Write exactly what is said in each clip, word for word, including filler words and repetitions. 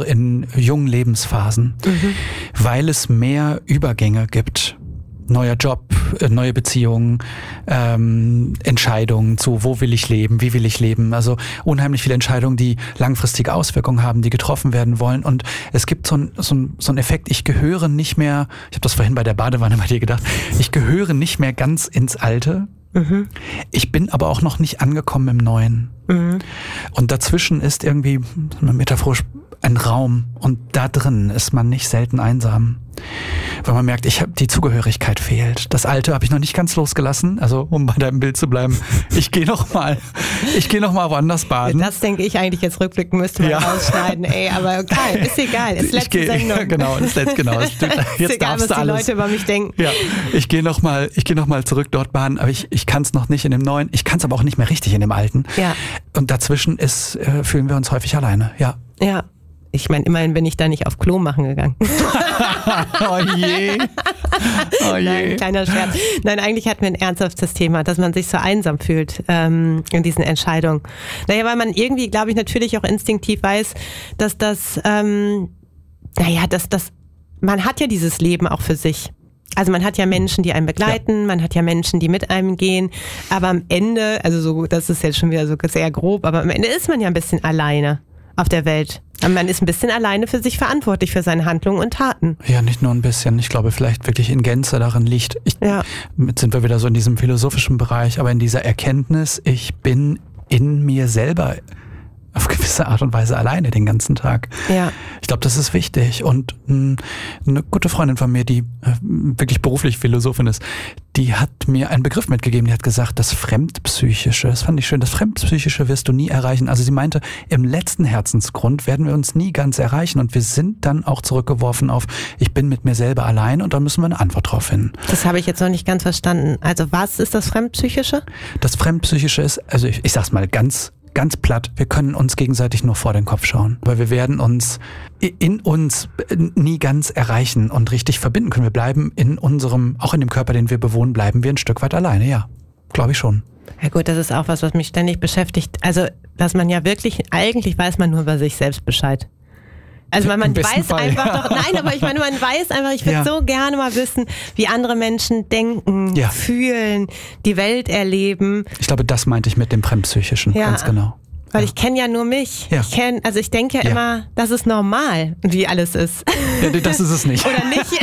in jungen Lebensphasen, mhm. weil es mehr Übergänge gibt. Neuer Job, neue Beziehungen, ähm, Entscheidungen zu, wo will ich leben, wie will ich leben. Also unheimlich viele Entscheidungen, die langfristige Auswirkungen haben, die getroffen werden wollen. Und es gibt so ein, so ein, so ein Effekt, ich gehöre nicht mehr, ich habe das vorhin bei der Badewanne bei dir gedacht, ich gehöre nicht mehr ganz ins Alte. Mhm. Ich bin aber auch noch nicht angekommen im Neuen. Mhm. Und dazwischen ist irgendwie, metaphorisch, ein Raum. Und da drin ist man nicht selten einsam. Weil man merkt, ich hab, die Zugehörigkeit fehlt. Das Alte habe ich noch nicht ganz losgelassen. Also um bei deinem Bild zu bleiben, ich gehe noch mal, ich gehe noch mal woanders baden. Das denke ich eigentlich jetzt rückblicken müsste man ja. rausschneiden. Ey, aber egal, ist egal. Ist letzte geh, Sendung. Ja, genau, ist letzt, genau. Jetzt ist egal, was die alles. Leute über mich denken. Ja, ich gehe noch mal, ich gehe noch mal zurück dort baden, aber ich, ich kann es noch nicht in dem Neuen. Ich kann es aber auch nicht mehr richtig in dem Alten. Ja. Und dazwischen ist, äh, fühlen wir uns häufig alleine. Ja. Ja. Ich meine, immerhin bin ich da nicht auf Klo machen gegangen. Oh je. Oh je. Nein, kleiner Scherz. Nein, eigentlich hatten wir ein ernsthaftes Thema, dass man sich so einsam fühlt ähm, in diesen Entscheidungen. Naja, weil man irgendwie, glaube ich, natürlich auch instinktiv weiß, dass das, ähm, naja, dass das, man hat ja dieses Leben auch für sich. Also man hat ja Menschen, die einen begleiten, ja. man hat ja Menschen, die mit einem gehen, aber am Ende, also so, das ist jetzt schon wieder so sehr grob, aber am Ende ist man ja ein bisschen alleine auf der Welt. Man ist ein bisschen alleine für sich verantwortlich, für seine Handlungen und Taten. Ja, nicht nur ein bisschen. Ich glaube, vielleicht wirklich in Gänze darin liegt. Ich, ja. Jetzt sind wir wieder so in diesem philosophischen Bereich, aber in dieser Erkenntnis, ich bin in mir selber auf gewisse Art und Weise alleine den ganzen Tag. Ja. Ich glaube, das ist wichtig. Und mh, eine gute Freundin von mir, die äh, wirklich beruflich Philosophin ist, die hat mir einen Begriff mitgegeben. Die hat gesagt, das Fremdpsychische, das fand ich schön, das Fremdpsychische wirst du nie erreichen. Also sie meinte, im letzten Herzensgrund werden wir uns nie ganz erreichen und wir sind dann auch zurückgeworfen auf, ich bin mit mir selber allein und da müssen wir eine Antwort drauf finden. Das habe ich jetzt noch nicht ganz verstanden. Also was ist das Fremdpsychische? Das Fremdpsychische ist, also ich, ich sag's mal ganz Ganz platt, wir können uns gegenseitig nur vor den Kopf schauen. Aber wir werden uns in uns nie ganz erreichen und richtig verbinden können. Wir bleiben in unserem, auch in dem Körper, den wir bewohnen, bleiben wir ein Stück weit alleine, ja. Glaube ich schon. Ja gut, das ist auch was, was mich ständig beschäftigt. Also, dass man ja wirklich, eigentlich weiß man nur über sich selbst Bescheid. Also weil man weiß Fall, einfach ja. doch, nein, aber ich meine, man weiß einfach, ich würde ja. so gerne mal wissen, wie andere Menschen denken, ja. fühlen, die Welt erleben. Ich glaube, das meinte ich mit dem Fremdpsychischen, ja. ganz genau. Weil ja. ich kenne ja nur mich. Ja. Ich kenn, also ich denke ja, ja immer, das ist normal, wie alles ist. Ja, das ist es nicht. Oder nicht.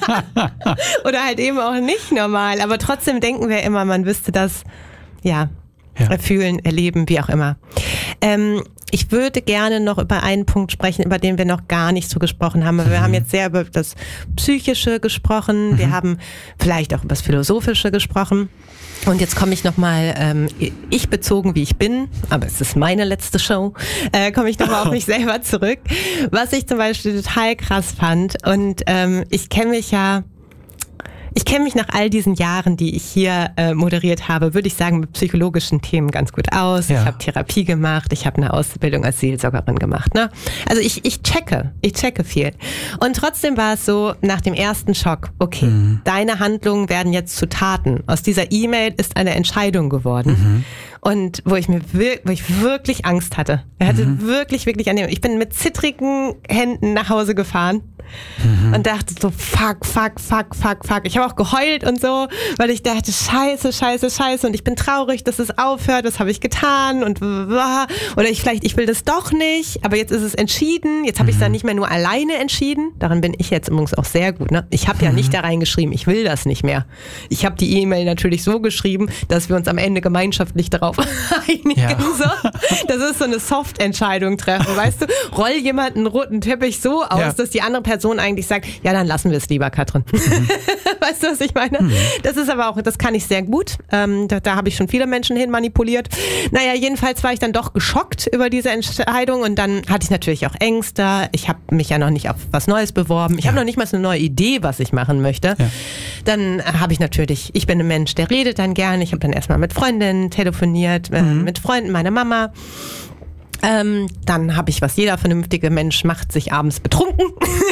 Oder halt eben auch nicht normal. Aber trotzdem denken wir immer, man wüsste das, ja, ja. fühlen, erleben, wie auch immer. Ähm, Ich würde gerne noch über einen Punkt sprechen, über den wir noch gar nicht so gesprochen haben. Wir mhm. haben jetzt sehr über das Psychische gesprochen, mhm. wir haben vielleicht auch über das Philosophische gesprochen. Und jetzt komme ich nochmal, ähm, ich bezogen wie ich bin, aber es ist meine letzte Show, äh, komme ich nochmal auf mich selber zurück. Was ich zum Beispiel total krass fand, und ähm, ich kenne mich ja, Ich kenne mich nach all diesen Jahren, die ich hier äh, moderiert habe, würde ich sagen, mit psychologischen Themen ganz gut aus. Ja. Ich habe Therapie gemacht, ich habe eine Ausbildung als Seelsorgerin gemacht. Ne? Also ich, ich checke, ich checke viel. Und trotzdem war es so, nach dem ersten Schock, okay, mhm. deine Handlungen werden jetzt zu Taten. Aus dieser E-Mail ist eine Entscheidung geworden. Mhm. Und wo ich mir wir- wo ich wirklich Angst hatte. Er hatte mhm. wirklich, wirklich an dem. Ich bin mit zittrigen Händen nach Hause gefahren. Mhm. Und dachte so, fuck, fuck, fuck, fuck, fuck. Ich habe auch geheult und so, weil ich dachte, scheiße, scheiße, scheiße. Und ich bin traurig, dass es aufhört, das habe ich getan. Und oder ich vielleicht, ich will das doch nicht, aber jetzt ist es entschieden. Jetzt habe ich es dann nicht mehr nur alleine entschieden. Darin bin ich jetzt übrigens auch sehr gut. Ne? Ich habe mhm. ja nicht da reingeschrieben, ich will das nicht mehr. Ich habe die E-Mail natürlich so geschrieben, dass wir uns am Ende gemeinschaftlich darauf einigen. Ja. So. Das ist so eine Soft-Entscheidung treffen, weißt du? Roll jemanden einen roten Teppich so aus, ja. dass die andere Person eigentlich sagt, ja, dann lassen wir es lieber, Katrin. Mhm. Weißt du, was ich meine? Mhm. Das ist aber auch, das kann ich sehr gut. Ähm, da da habe ich schon viele Menschen hin manipuliert. Naja, jedenfalls war ich dann doch geschockt über diese Entscheidung und dann hatte ich natürlich auch Ängste. Ich habe mich ja noch nicht auf was Neues beworben. Ich ja. habe noch nicht mal so eine neue Idee, was ich machen möchte. Ja. Dann habe ich natürlich, ich bin ein Mensch, der redet dann gerne. Ich habe dann erstmal mit Freundinnen telefoniert, äh, mhm. mit Freunden meiner Mama. Ähm, dann habe ich, was jeder vernünftige Mensch macht, sich abends betrunken.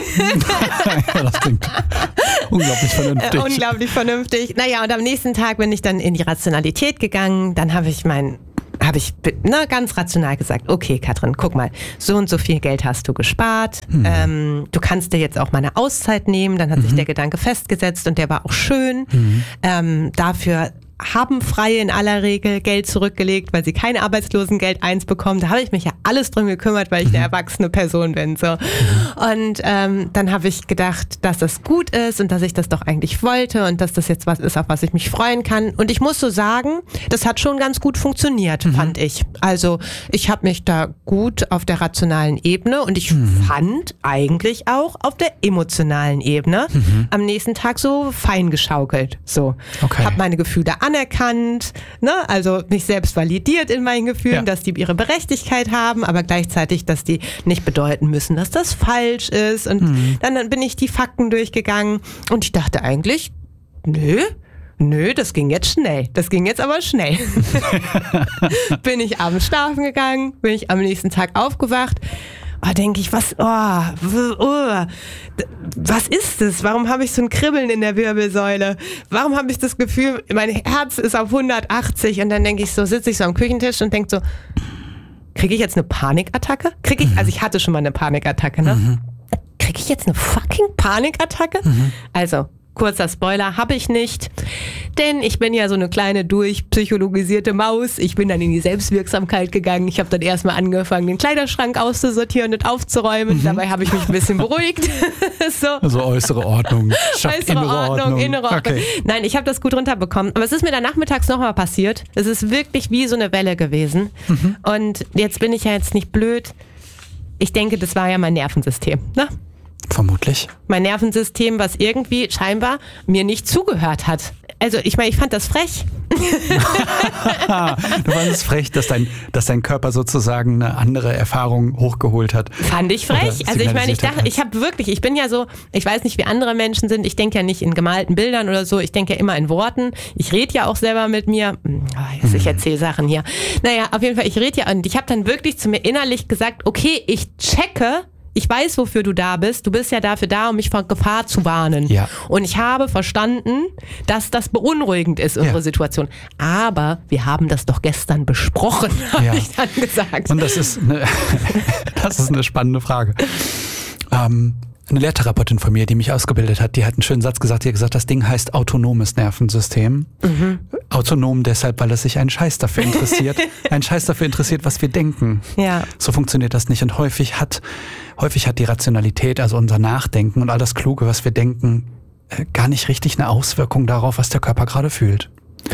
Ja, das klingt unglaublich vernünftig. Äh, unglaublich vernünftig. Naja, und am nächsten Tag bin ich dann in die Rationalität gegangen. Dann habe ich mein habe ich na, ganz rational gesagt, okay Katrin, guck mal, so und so viel Geld hast du gespart, mhm. ähm, du kannst dir jetzt auch mal eine Auszeit nehmen, dann hat mhm. sich der Gedanke festgesetzt und der war auch schön, mhm. ähm, dafür haben Freie in aller Regel Geld zurückgelegt, weil sie kein Arbeitslosengeld eins bekommen. Da habe ich mich ja alles drum gekümmert, weil ich eine erwachsene Person bin. So. Und ähm, dann habe ich gedacht, dass das gut ist und dass ich das doch eigentlich wollte und dass das jetzt was ist, auf was ich mich freuen kann. Und ich muss so sagen, das hat schon ganz gut funktioniert, mhm. fand ich. Also ich habe mich da gut auf der rationalen Ebene und ich mhm. fand eigentlich auch auf der emotionalen Ebene mhm. am nächsten Tag so fein geschaukelt. So. Okay. Habe meine Gefühle anerkannt, ne? Also mich selbst validiert in meinen Gefühlen, ja. dass die ihre Berechtigkeit haben, aber gleichzeitig, dass die nicht bedeuten müssen, dass das falsch ist. Und mhm. dann, dann bin ich die Fakten durchgegangen und ich dachte eigentlich, nö, nö, das ging jetzt schnell. Das ging jetzt aber schnell. Bin ich abends schlafen gegangen, bin ich am nächsten Tag aufgewacht. Oh, denke ich, was, oh, oh, was ist das? Warum habe ich so ein Kribbeln in der Wirbelsäule? Warum habe ich das Gefühl, mein Herz ist auf hundertachtzig? Und dann denke ich so, sitze ich so am Küchentisch und denke so, kriege ich jetzt eine Panikattacke? Kriege ich, also ich hatte schon mal eine Panikattacke, ne? Mhm. Kriege ich jetzt eine fucking Panikattacke? Mhm. Also, kurzer Spoiler, habe ich nicht, denn ich bin ja so eine kleine durchpsychologisierte Maus. Ich bin dann in die Selbstwirksamkeit gegangen. Ich habe dann erstmal angefangen, den Kleiderschrank auszusortieren und aufzuräumen. Mhm. Dabei habe ich mich ein bisschen beruhigt. so. Also äußere Ordnung, äußere innere Ordnung, Ordnung, innere Ordnung. Okay. Nein, ich habe das gut runterbekommen. Aber es ist mir dann nachmittags nochmal passiert. Es ist wirklich wie so eine Welle gewesen. Mhm. Und jetzt bin ich ja jetzt nicht blöd. Ich denke, das war ja mein Nervensystem, ne? Vermutlich. Mein Nervensystem, was irgendwie scheinbar mir nicht zugehört hat. Also ich meine, ich fand das frech. Du fandest es frech, dass dein, dass dein Körper sozusagen eine andere Erfahrung hochgeholt hat. Fand ich frech. Also ich meine, ich dachte, ich habe wirklich, ich bin ja so, ich weiß nicht, wie andere Menschen sind. Ich denke ja nicht in gemalten Bildern oder so. Ich denke ja immer in Worten. Ich rede ja auch selber mit mir. Oh, ich erzähle Sachen hier. Naja, auf jeden Fall, ich rede ja und ich habe dann wirklich zu mir innerlich gesagt, okay, ich checke, ich weiß, wofür du da bist. Du bist ja dafür da, um mich vor Gefahr zu warnen. Ja. Und ich habe verstanden, dass das beunruhigend ist, unsere ja. Situation. Aber wir haben das doch gestern besprochen, habe ja. ich dann gesagt. Und das ist eine, das ist eine spannende Frage. Ähm, eine Lehrtherapeutin von mir, die mich ausgebildet hat, die hat einen schönen Satz gesagt. Die hat gesagt, das Ding heißt autonomes Nervensystem. Mhm. Autonom deshalb, weil es sich einen Scheiß dafür interessiert. einen Scheiß dafür interessiert, was wir denken. Ja. So funktioniert das nicht. Und häufig hat, häufig hat die Rationalität, also unser Nachdenken und all das Kluge, was wir denken, gar nicht richtig eine Auswirkung darauf, was der Körper gerade fühlt.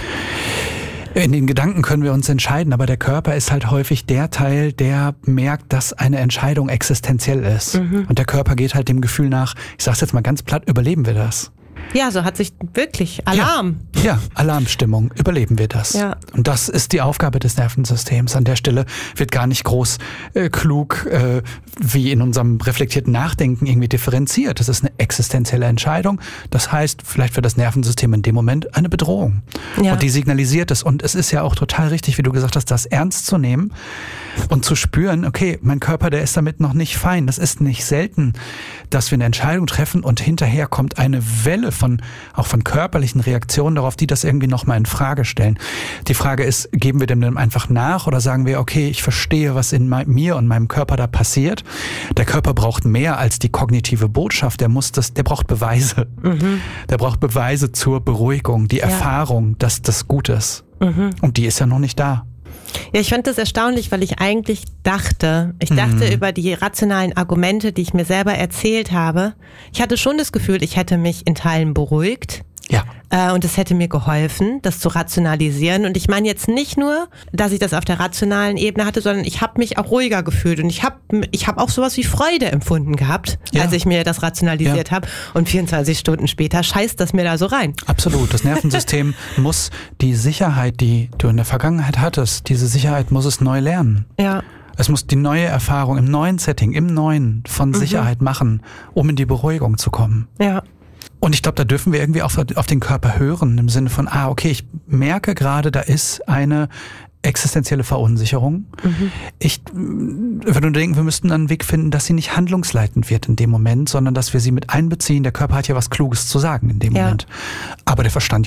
In den Gedanken können wir uns entscheiden, aber der Körper ist halt häufig der Teil, der merkt, dass eine Entscheidung existenziell ist. Mhm. Und der Körper geht halt dem Gefühl nach, ich sag's jetzt mal ganz platt, überleben wir das? Ja, so hat sich wirklich Alarm. Ja, ja, Alarmstimmung. Überleben wir das? Ja. Und das ist die Aufgabe des Nervensystems. An der Stelle wird gar nicht groß äh, klug äh, wie in unserem reflektierten Nachdenken irgendwie differenziert. Das ist eine existenzielle Entscheidung. Das heißt, vielleicht für das Nervensystem in dem Moment eine Bedrohung. Ja. Und die signalisiert es. Und es ist ja auch total richtig, wie du gesagt hast, das ernst zu nehmen und zu spüren, okay, mein Körper, der ist damit noch nicht fein. Das ist nicht selten, dass wir eine Entscheidung treffen und hinterher kommt eine Welle von, auch von körperlichen Reaktionen darauf, die das irgendwie nochmal in Frage stellen. Die Frage ist, geben wir dem dann einfach nach oder sagen wir, okay, ich verstehe, was in mir und meinem Körper da passiert. Der Körper braucht mehr als die kognitive Botschaft. Der muss das, der braucht Beweise. Mhm. Der braucht Beweise zur Beruhigung, die ja. Erfahrung, dass das gut ist. Mhm. Und die ist ja noch nicht da. Ja, ich fand das erstaunlich, weil ich eigentlich dachte, ich dachte mhm. über die rationalen Argumente, die ich mir selber erzählt habe. Ich hatte schon das Gefühl, ich hätte mich in Teilen beruhigt. Ja. Äh, und es hätte mir geholfen, das zu rationalisieren. Und ich meine jetzt nicht nur, dass ich das auf der rationalen Ebene hatte, sondern ich habe mich auch ruhiger gefühlt. Und ich habe ich hab auch sowas wie Freude empfunden gehabt, ja. als ich mir das rationalisiert ja. habe. Und vierundzwanzig Stunden später scheißt das mir da so rein. Absolut. Das Nervensystem muss die Sicherheit, die du in der Vergangenheit hattest, diese Sicherheit muss es neu lernen. Ja. Es muss die neue Erfahrung im neuen Setting, im Neuen von Sicherheit mhm. machen, um in die Beruhigung zu kommen. Ja. Und ich glaube, da dürfen wir irgendwie auf, auf den Körper hören, im Sinne von, ah, okay, ich merke gerade, da ist eine existenzielle Verunsicherung. Mhm. Ich würde nur denken, wir müssten einen Weg finden, dass sie nicht handlungsleitend wird in dem Moment, sondern dass wir sie mit einbeziehen. Der Körper hat ja was Kluges zu sagen in dem ja. Moment. Aber der Verstand ja auch.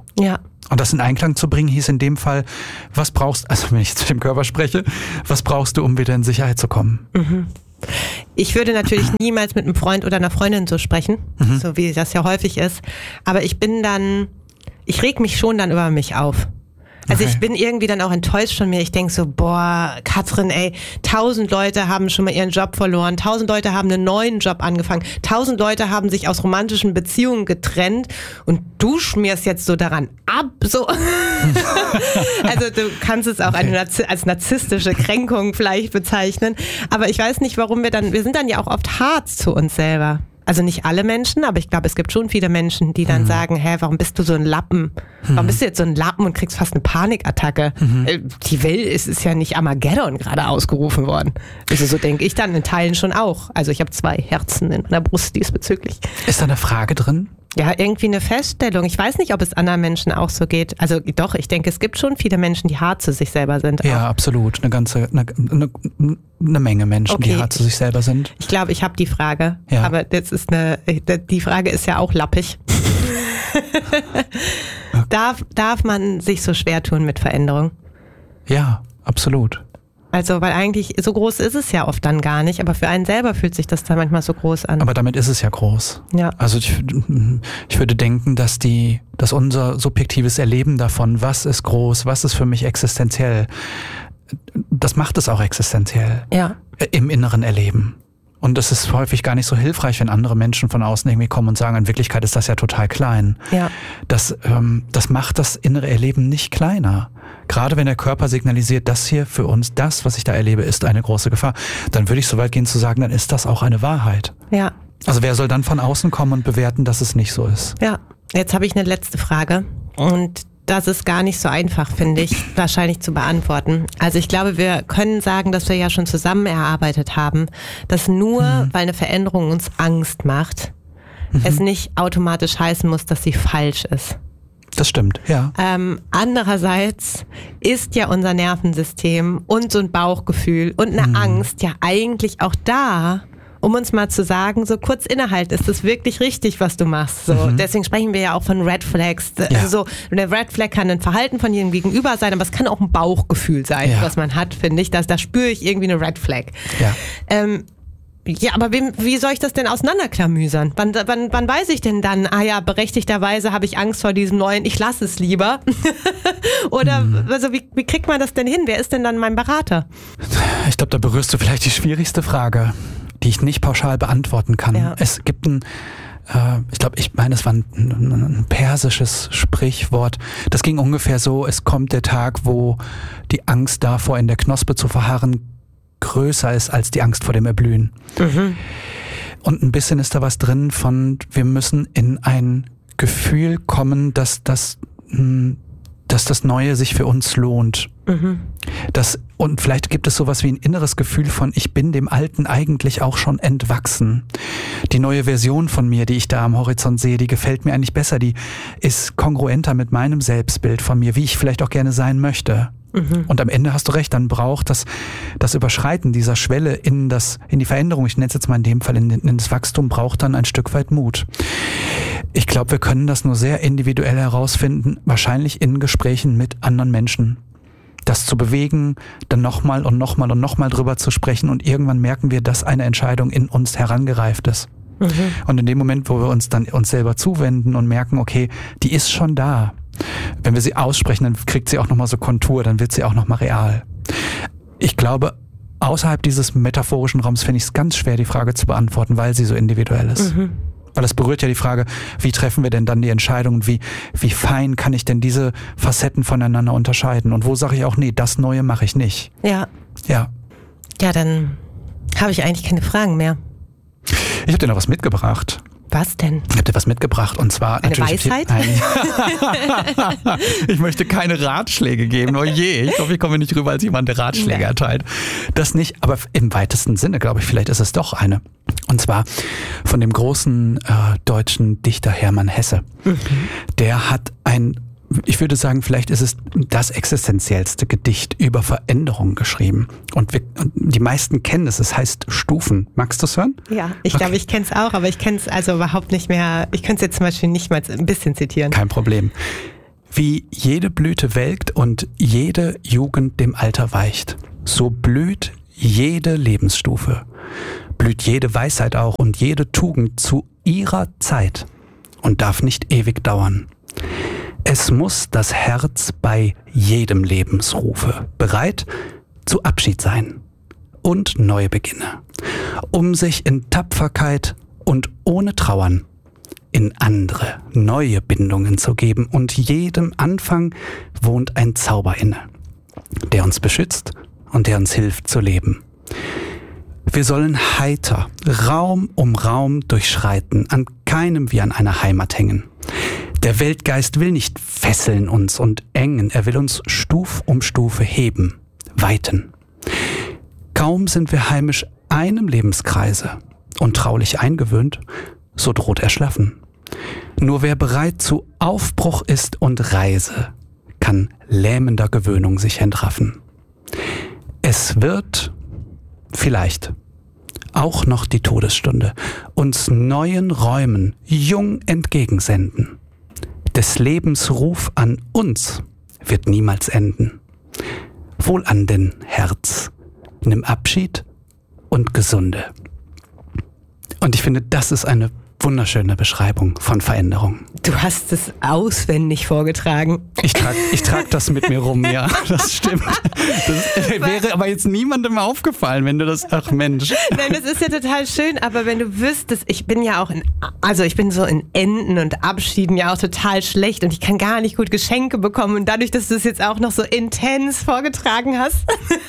Ja. Und das in Einklang zu bringen, hieß in dem Fall, was brauchst, also wenn ich jetzt mit dem Körper spreche, was brauchst du, um wieder in Sicherheit zu kommen? Mhm. Ich würde natürlich niemals mit einem Freund oder einer Freundin so sprechen, mhm. so wie das ja häufig ist. Aber ich bin dann, ich reg mich schon dann über mich auf. Also okay. ich bin irgendwie dann auch enttäuscht von mir. Ich denke so, boah, Katrin, ey, tausend Leute haben schon mal ihren Job verloren, tausend Leute haben einen neuen Job angefangen, tausend Leute haben sich aus romantischen Beziehungen getrennt und du schmierst jetzt so daran ab, so. Also du kannst es auch okay. eine, als narzisstische Kränkung vielleicht bezeichnen, aber ich weiß nicht, warum wir dann, wir sind dann ja auch oft hart zu uns selber. Also nicht alle Menschen, aber ich glaube, es gibt schon viele Menschen, die dann mhm. sagen, hä, warum bist du so ein Lappen? Warum bist du jetzt so ein Lappen und kriegst fast eine Panikattacke? Mhm. Die Welt ist, ist ja nicht Armageddon gerade ausgerufen worden. Also so denke ich dann in Teilen schon auch. Also ich habe zwei Herzen in meiner Brust diesbezüglich. Ist da eine Frage drin? Ja, irgendwie eine Feststellung. Ich weiß nicht, ob es anderen Menschen auch so geht. Also doch, ich denke, es gibt schon viele Menschen, die hart zu sich selber sind. Ja, auch. absolut. Eine ganze, eine, eine, eine Menge Menschen, okay. die hart zu sich selber sind. Ich glaube, ich habe die Frage. Ja. Aber das ist eine, die Frage ist ja auch lappig. darf, darf man sich so schwer tun mit Veränderung? Ja, absolut. Also, weil eigentlich so groß ist es ja oft dann gar nicht, aber für einen selber fühlt sich das dann manchmal so groß an. Aber damit ist es ja groß. Ja. Also ich, ich würde denken, dass die, dass unser subjektives Erleben davon, was ist groß, was ist für mich existenziell, das macht es auch existenziell. Ja. Im inneren Erleben. Und es ist häufig gar nicht so hilfreich, wenn andere Menschen von außen irgendwie kommen und sagen, in Wirklichkeit ist das ja total klein. Ja. Das, ähm, das macht das innere Erleben nicht kleiner. Gerade wenn der Körper signalisiert, das hier für uns, das, was ich da erlebe, ist eine große Gefahr, dann würde ich so weit gehen zu sagen, dann ist das auch eine Wahrheit. Ja. Also wer soll dann von außen kommen und bewerten, dass es nicht so ist? Ja, jetzt habe ich eine letzte Frage und das ist gar nicht so einfach, finde ich, wahrscheinlich zu beantworten. Also ich glaube, wir können sagen, dass wir ja schon zusammen erarbeitet haben, dass nur, mhm. weil eine Veränderung uns Angst macht, mhm. es nicht automatisch heißen muss, dass sie falsch ist. Das stimmt, ja. Ähm, andererseits ist ja unser Nervensystem und so ein Bauchgefühl und eine mhm. Angst ja eigentlich auch da, um uns mal zu sagen, so kurz innehalten, ist das wirklich richtig, was du machst? So, mhm. deswegen sprechen wir ja auch von Red Flags. Ja. Also so, eine Red Flag kann ein Verhalten von jedem Gegenüber sein, aber es kann auch ein Bauchgefühl sein, ja. was man hat, finde ich. Da, da spüre ich irgendwie eine Red Flag. Ja. Ähm, Ja, aber wie, wie soll ich das denn auseinanderklamüsern? Wann, wann, wann weiß ich denn dann, ah ja, berechtigterweise habe ich Angst vor diesem neuen, ich lasse es lieber? Oder hm. also wie, wie kriegt man das denn hin? Wer ist denn dann mein Berater? Ich glaube, da berührst du vielleicht die schwierigste Frage, die ich nicht pauschal beantworten kann. Ja. Es gibt ein, äh, ich glaube, ich meine, es war ein, ein persisches Sprichwort. Das ging ungefähr so, es kommt der Tag, wo die Angst davor, in der Knospe zu verharren, größer ist als die Angst vor dem Erblühen. Mhm. Und ein bisschen ist da was drin von, wir müssen in ein Gefühl kommen, dass das, dass das Neue sich für uns lohnt. Mhm. Das, und vielleicht gibt es sowas wie ein inneres Gefühl von, ich bin dem Alten eigentlich auch schon entwachsen. Die neue Version von mir, die ich da am Horizont sehe, die gefällt mir eigentlich besser, die ist kongruenter mit meinem Selbstbild von mir, wie ich vielleicht auch gerne sein möchte. Mhm. Und am Ende hast du recht, dann braucht das, das Überschreiten dieser Schwelle in das, in die Veränderung, ich nenne es jetzt mal in dem Fall in, in das Wachstum, braucht dann ein Stück weit Mut. Ich glaube, wir können das nur sehr individuell herausfinden, wahrscheinlich in Gesprächen mit anderen Menschen. Das zu bewegen, dann nochmal und nochmal und nochmal drüber zu sprechen und irgendwann merken wir, dass eine Entscheidung in uns herangereift ist. Mhm. Und in dem Moment, wo wir uns dann uns selber zuwenden und merken, okay, die ist schon da. Wenn wir sie aussprechen, dann kriegt sie auch nochmal so Kontur, dann wird sie auch nochmal real. Ich glaube, außerhalb dieses metaphorischen Raums finde ich es ganz schwer, die Frage zu beantworten, weil sie so individuell ist. Mhm. Weil es berührt ja die Frage, wie treffen wir denn dann die Entscheidung und wie, wie fein kann ich denn diese Facetten voneinander unterscheiden? Und wo sage ich auch, nee, das Neue mache ich nicht. Ja. Ja. Ja, dann habe ich eigentlich keine Fragen mehr. Ich habe dir noch was mitgebracht. Was denn? Ich habe dir was mitgebracht und zwar eine natürlich. Weisheit? Nein. Ich möchte keine Ratschläge geben. Oh je, ich hoffe, ich komme nicht rüber als jemand, der Ratschläge erteilt. Das nicht, aber im weitesten Sinne, glaube ich, vielleicht ist es doch eine. Und zwar von dem großen äh, deutschen Dichter Hermann Hesse. Mhm. Der hat ein, ich würde sagen, vielleicht ist es das existenziellste Gedicht über Veränderung geschrieben. Und, wir, und die meisten kennen es. Es heißt Stufen. Magst du es hören? Ja, ich okay. glaube, ich kenne es auch, aber ich kenne es also überhaupt nicht mehr. Ich könnte es jetzt zum Beispiel nicht mal ein bisschen zitieren. Kein Problem. Wie jede Blüte welkt und jede Jugend dem Alter weicht, so blüht jede Lebensstufe, blüht jede Weisheit auch und jede Tugend zu ihrer Zeit und darf nicht ewig dauern. Es muss das Herz bei jedem Lebensrufe bereit zu Abschied sein und neue Beginne, um sich in Tapferkeit und ohne Trauern in andere, neue Bindungen zu geben. Und jedem Anfang wohnt ein Zauber inne, der uns beschützt und der uns hilft zu leben. Wir sollen heiter, Raum um Raum durchschreiten, an keinem wie an einer Heimat hängen. Der Weltgeist will nicht fesseln uns und engen, er will uns Stuf um Stufe heben, weiten. Kaum sind wir heimisch einem Lebenskreise und traulich eingewöhnt, so droht Erschlaffen. Nur wer bereit zu Aufbruch ist und Reise, kann lähmender Gewöhnung sich entraffen. Es wird vielleicht auch noch die Todesstunde uns neuen Räumen jung entgegensenden. Des Lebens Ruf an uns wird niemals enden. Wohl an den Herz, nimm Abschied und Gesunde. Und ich finde, das ist eine wunderschöne Beschreibung von Veränderung. Du hast es auswendig vorgetragen. Ich trage ich trag das mit mir rum, ja, das stimmt. Das wäre aber jetzt niemandem aufgefallen, wenn du das, ach Mensch. Nein, das ist ja total schön, aber wenn du wüsstest, ich bin ja auch in, also ich bin so in Enden und Abschieden ja auch total schlecht und ich kann gar nicht gut Geschenke bekommen und dadurch, dass du es jetzt auch noch so intens vorgetragen hast.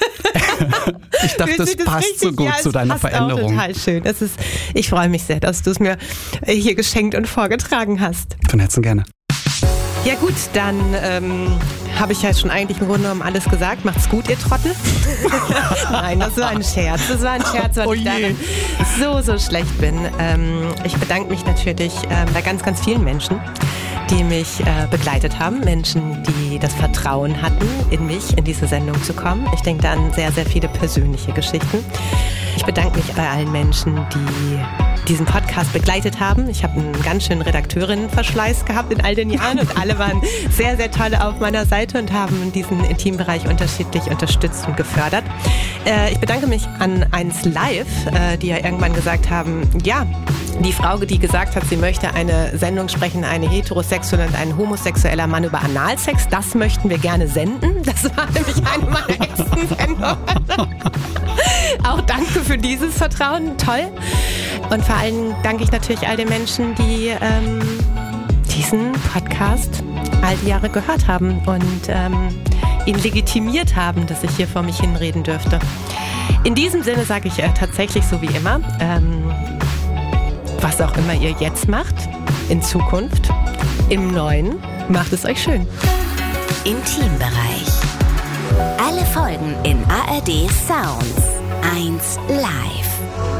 Ich dachte, das passt richtig, so gut ja, zu deiner passt Veränderung. Auch total schön. Das ist, ich freue mich sehr, dass du es mir hier geschenkt und vorgetragen hast. Von Herzen gerne. Ja gut, dann ähm, habe ich ja schon eigentlich im Grunde genommen alles gesagt. Macht's gut, ihr Trottel. Nein, das war ein Scherz. Das war ein Scherz, weil oh ich darin so, so schlecht bin. Ähm, ich bedanke mich natürlich ähm, bei ganz, ganz vielen Menschen, die mich äh, begleitet haben. Menschen, die das Vertrauen hatten, in mich, in diese Sendung zu kommen. Ich denke da an sehr, sehr viele persönliche Geschichten. Ich bedanke mich bei allen Menschen, die diesen Podcast begleitet haben. Ich habe einen ganz schönen Redakteurinnenverschleiß gehabt in all den Jahren und alle waren sehr, sehr toll auf meiner Seite und haben diesen Intimbereich unterschiedlich unterstützt und gefördert. Äh, ich bedanke mich an eins Live, äh, die ja irgendwann gesagt haben, ja, die Frau, die gesagt hat, sie möchte eine Sendung sprechen, eine heterosexuelle und ein homosexueller Mann über Analsex, das möchten wir gerne senden. Das war nämlich eine meiner ersten Sendungen. Auch danke für dieses Vertrauen, toll. Und vor allem danke ich natürlich all den Menschen, die ähm, diesen Podcast all die Jahre gehört haben und ähm, ihn legitimiert haben, dass ich hier vor mich hinreden dürfte. In diesem Sinne sage ich äh, tatsächlich so wie immer, ähm, was auch immer ihr jetzt macht, in Zukunft, im Neuen, macht es euch schön. Intimbereich. Alle Folgen in A R D Sounds. eins live.